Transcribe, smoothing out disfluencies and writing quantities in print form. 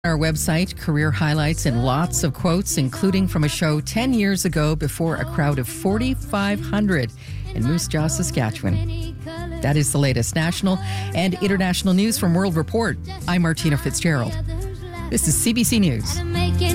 Our website, career highlights, and lots of quotes, including from a show 10 years ago before a crowd of 4,500 in Moose Jaw, Saskatchewan. That is the latest national and international news from World Report. I'm Martina Fitzgerald. This is CBC News.